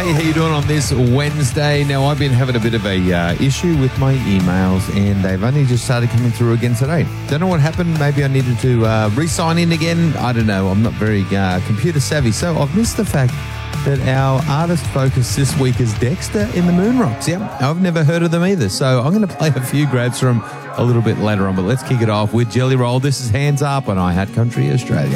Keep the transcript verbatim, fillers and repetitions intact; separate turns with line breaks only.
Hey, how you doing on this Wednesday? Now, I've been having a bit of a uh, issue with my emails, and they've only just started coming through again today. Don't know what happened. Maybe I needed to uh, re-sign in again. I don't know. I'm not very uh, computer savvy, so I've missed the fact that our artist focus this week is Dexter in the Moon Rocks. Yep, I've never heard of them either, so I'm going to play a few grabs from a little bit later on, but let's kick it off with Jelly Roll. This is Hands Up on iHeart Country Australia.